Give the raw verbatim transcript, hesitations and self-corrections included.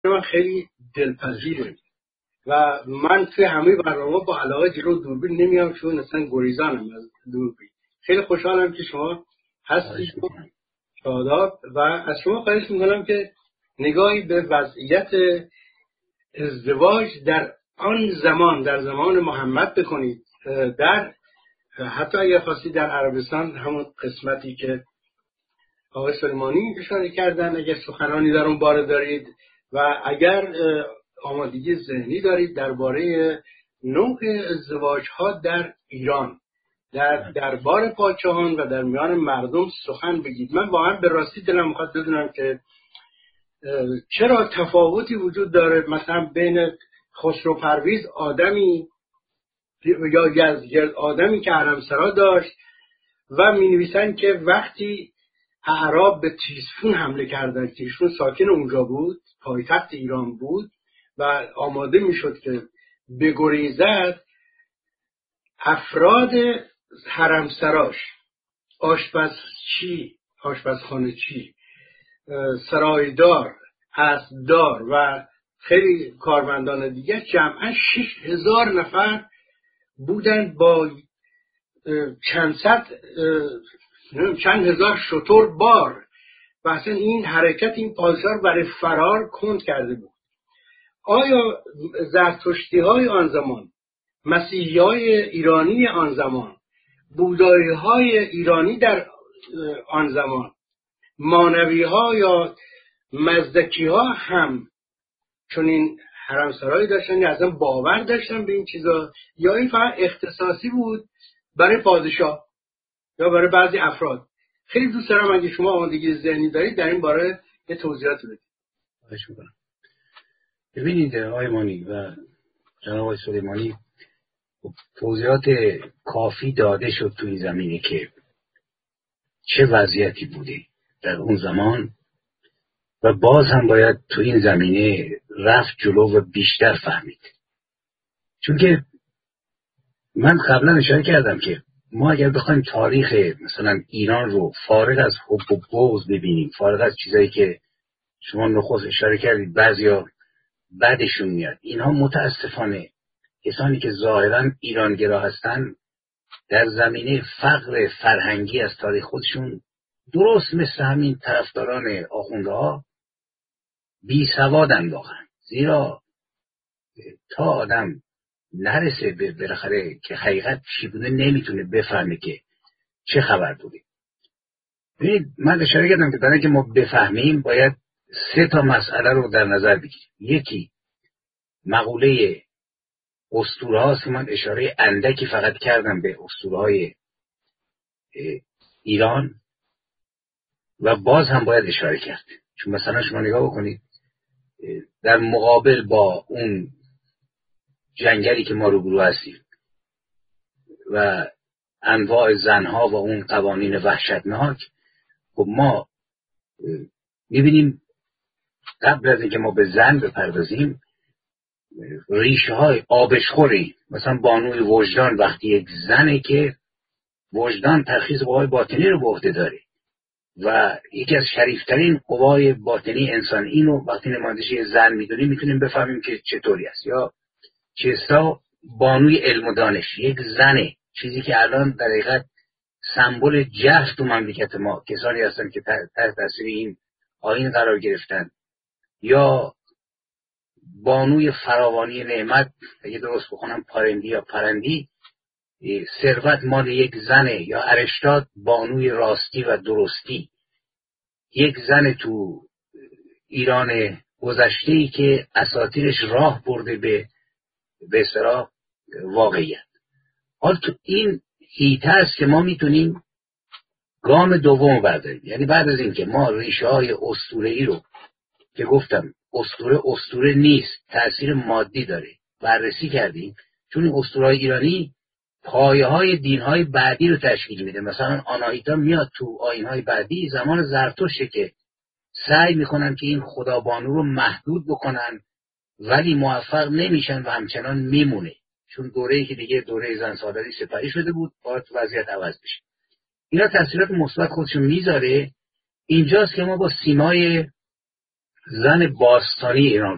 من خیلی دلپذیره و من توی همه برنامه با علاقه جلو دوربین نمیام، چون اصلا گریزانم از دوربین. خیلی خوشحالم که شما هستید شاداب و از شما خواهش میکنم که نگاهی به وضعیت ازدواج در آن زمان، در زمان محمد بکنید. در حتی اگر خواستید در عربستان، همون قسمتی که آقای سلیمانی اشاره کردن، اگر سخنانی در اون باره دارید و اگر آمادگی ذهنی دارید درباره نوع ازدواج ها در ایران، در دربار پادشاهان و در میان مردم سخن بگید. من واقعا به راستی دلم میخواد بدونم که چرا تفاوتی وجود داره مثلا بین خسرو پرویز آدمی یا یزدگرد آدمی که حرمسرا داشت و می نویسن که وقتی اعراب به تیزفون حمله کردن، تیزفون ساکن اونجا بود، پایتخت ایران بود و آماده می شد که بگریزد، افراد حرمسراش، آشپزچی، آشپزخانه چی، سرایدار، اسبدار و خیلی کارمندان دیگه جمعا شش هزار نفر بودن با چند صد چند هزار شتر بار و اصلا این حرکت این پادشاه برای فرار کند کرده بود. آیا زرتشتی های آن زمان، مسیحی های ایرانی آن زمان، بودایی های ایرانی در آن زمان، مانوی ها یا مزدکی ها هم چون این حرمسرایی داشتن یا اصلا باور داشتن به این چیزا، یا این فقط اختصاصی بود برای پادشاه یا برای بعضی افراد؟ خیلی دوست دارم اگه شما آمادگی ذهنی دارید در این باره یه توضیحات بدید. خواهش می‌کنم. ببینید آقای مانی و جناب آقای سلیمانی، توضیحات کافی داده شد تو این زمینه که چه وضعیتی بوده در اون زمان و باز هم باید تو این زمینه رفت جلو و بیشتر فهمید. چون که من قبلا اشاره کردم که ما اگر بخوایم تاریخ مثلا ایران رو فارغ از حب و بغض ببینیم، فارغ از چیزایی که شما نخست اشاره کردید بعضیا بعدشون میاد، اینها متاسفانه کسانی که ظاهرا ایرانگرا هستن در زمینه فقر فرهنگی از تاریخ خودشون درست مثل همین طرفداران آخوندها بی سوادن واقعا. زیرا تا آدم نرسه به بالاخره که حقیقت چی بوده نمیتونه بفهمه که چه خبر بوده. ببینید من اشاره کردم که برای اینکه ما بفهمیم باید سه تا مسئله رو در نظر بگیریم. یکی مقوله اسطوره هاست که من اشاره اندکی فقط کردم به اسطوره های ایران و باز هم باید اشاره کرد، چون مثلا شما نگاه بکنید در مقابل با اون جنگلی که ما روبرو هستیم و انواع زنها و اون قوانین وحشتناک، خب ما میبینیم قبل از اینکه ما به زن بپردازیم ریشه های آبشخوری، مثلا بانوی وجدان وقتی یک زنه که وجدان ترخیص قوای باطنی رو به عهده داره و یکی از شریفترین قوای باطنی انسان، اینو وقتی نمایندش یه زن میدونیم میتونیم بفهمیم که چطوری است. یا چستا بانوی علم و دانش، یک زنه، چیزی که الان در حقیقت سمبل جهل تو مملکت ما کسانی هستن که تحت تاثیر این آیین قرار گرفتن. یا بانوی فراوانی نعمت، اگه درست بخونم پارندی یا پرندی، ثروت مال یک زنه. یا ارشتاد بانوی راستی و درستی، یک زن تو ایران گذشته‌ای که اساطیرش راه برده به به اصطلاح واقعیت. حال تو این هیته است که ما میتونیم گام دوم برداریم، یعنی بعد از این که ما ریشه های اسطوره‌ای رو که گفتم اسطوره اسطوره نیست، تأثیر مادی داره، بررسی کردیم، چون این اسطوره‌های ایرانی پایه های دین های بعدی رو تشکیل میده. مثلا آناهیتا میاد تو آیین های بعدی زمان زرتشته که سعی میکنن که این خدابانو رو محدود بکنن ولی موفق نمیشن و همچنان میمونه، چون دوره‌ای که دیگه دوره زن سالاری سپری شده بود باید وضعیت عوض بشه. اینا تاثیرات مثبت خودشون میذاره. اینجاست که ما با سیمای زن باستانی ایران